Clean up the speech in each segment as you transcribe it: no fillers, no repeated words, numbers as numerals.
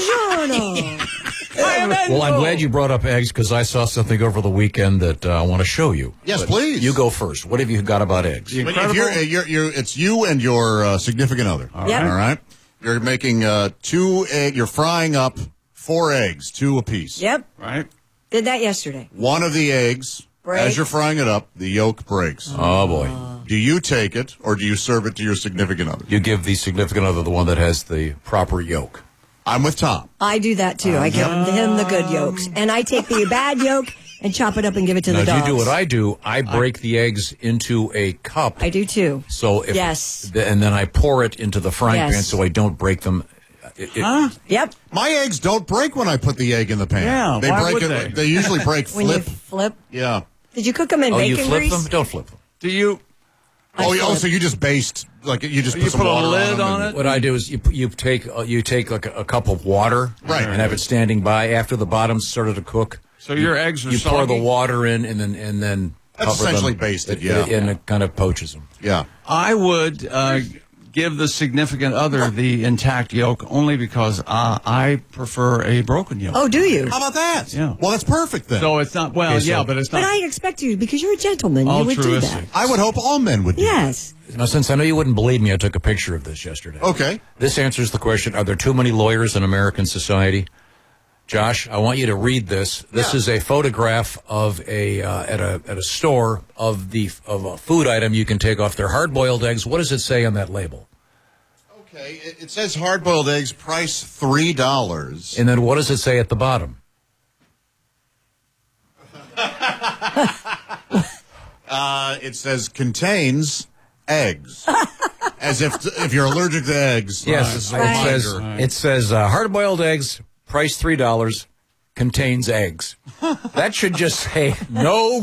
Buongiorno. Well, I'm glad you brought up eggs because I saw something over the weekend that I want to show you. Yes, But please. You go first. What have you got about eggs? But if it's you and your significant other. Yep. All right. You're making 2 eggs. You're frying up 4 eggs, 2 apiece. Yep. Right? Did that yesterday. One of the eggs, as you're frying it up, the yolk breaks. Oh, boy. Do you take it or do you serve it to your significant other? You give the significant other the one that has the proper yolk. I'm with Tom. I do that too. I give him the good yolks. And I take the bad yolk and chop it up and give it to the Now, dogs. if you do what I do, I break the eggs into a cup. I do too. So if Yes. And then I pour it into the frying Yes. pan so I don't break them. Yep. My eggs don't break when I put the egg in the pan. Yeah, they why break would it. they? They usually break When you flip. flip. Yeah. Did you cook them in Oh, bacon you flip grease? them? Don't flip them. Do you So you just based, like, you just You put some put a water lid on on them it? What I do is you take like a cup of water Right. and have it standing by after the bottom's started to cook. So your eggs are You pour the soggy? water in and then That's cover essentially them. basted, yeah. And it kind of poaches them. Yeah. I would give the significant other the intact yolk only because I prefer a broken yolk. Oh, do you? How about that? Yeah. Well, that's perfect then. So it's not, well, Okay, so- yeah, but it's not. But I expect you, because you're a gentleman, you would do that. Altruistic. I would hope all men would do Yes. Now, since I know you wouldn't believe me, I took a picture of this yesterday. that. Okay. This answers the question, are there too many lawyers in American society? Josh, I want you to read this. This is a photograph of at a store of a food item you can take off their hard-boiled eggs. What does it say on that label? Okay. It says hard-boiled eggs, price $3. And then what does it say at the bottom? It says contains eggs. As if you're allergic to eggs. Yes, this is a it says hard-boiled eggs, price $3, contains eggs. That should just say no.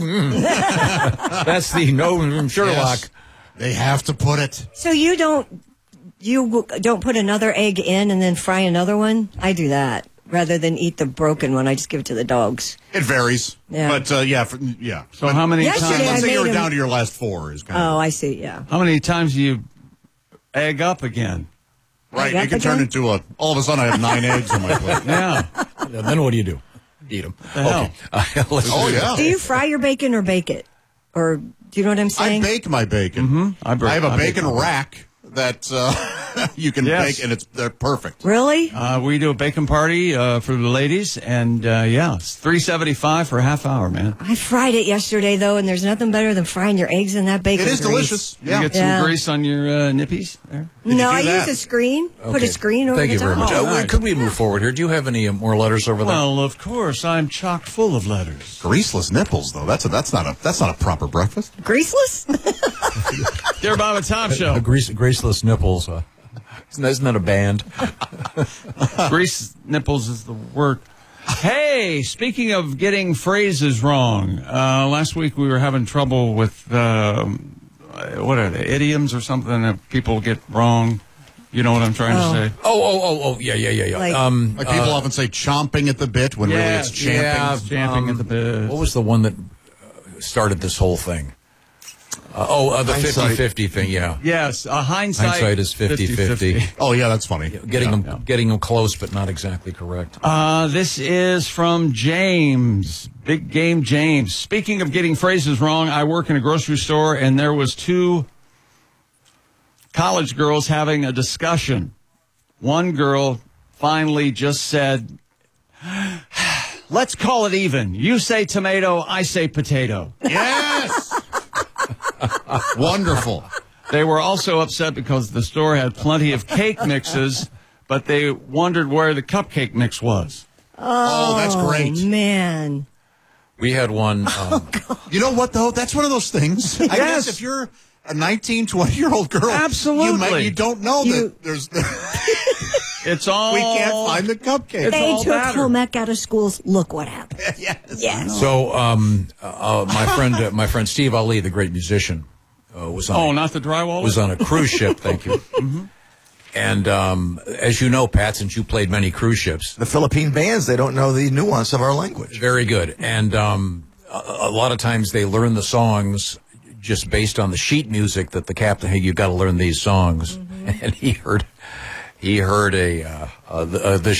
That's the no Sherlock. Yes. They have to put it. So you don't put another egg in and then fry another one? I do that. Rather than eat the broken one, I just give it to the dogs. It varies. Yeah. But, yeah. So how many Yesterday times? Let's I say you're made down him- to your last 4 is kind Oh, of... I see, yeah. How many times do you egg up again? Right, Egg it can up turn again? into all of a sudden I have 9 eggs on my plate. Yeah. And then what do you do? Eat them. The hell? Okay. Let's Oh, do yeah. Do you fry your bacon or bake it? Or do you know what I'm I saying? bake my bacon. I have a bake bacon mine. rack that you can Yes. bake, and they're perfect. Really? We do a bacon party for the ladies, and it's $3.75 for a half hour, man. I fried it yesterday, though, and there's nothing better than frying your eggs in that bacon It is grease. delicious. You Yeah. get some grease on your nippies there. Did you No, do I that? use a screen. Put Okay. a screen over Thank the you very top. much. Oh, nice. Could we move forward here? Do you have any more letters over there? Well, of course, I'm chock full of letters. Greaseless nipples, though. That's not a proper breakfast. Greaseless? Dear Bob and Tom Show. Graceless nipples. Isn't that a band? Grease nipples is the word. Hey, speaking of getting phrases wrong, last week we were having trouble with, what are they, idioms or something that people get wrong. You know what I'm trying to say? Oh, yeah. Like- Like people often say chomping at the bit when really it's champing. Yeah, Champing at the bit. What was the one that started this whole thing? The Hindsight. 50-50 thing, yeah. Yes, hindsight is 50-50. Oh, yeah, that's funny. Getting them close, but not exactly correct. This is from James, Big Game James. Speaking of getting phrases wrong, I work in a grocery store, and there was 2 college girls having a discussion. One girl finally just said, "Let's call it even. You say tomato, I say potato." Yes! Wonderful. They were also upset because the store had plenty of cake mixes, but they wondered where the cupcake mix was. Oh, that's great. Man. We had one. You know what, though? That's one of those things. I guess if you're a 19, 20-year-old girl, Absolutely. you don't know that there's... It's all... we can't find the cupcake. They all took batter. home ec out of schools. Look what happened. Yes. Yes. So, my friend Steve Ali, the great musician, was on. not the drywall? Was on a cruise ship. Thank you. And as you know, Pat, since you played many cruise ships, The Philippine bands, they don't know the nuance of our language. very good. And a lot of times they learn the songs just based on the sheet music that the captain, hey, you've got to learn these songs. And he heard the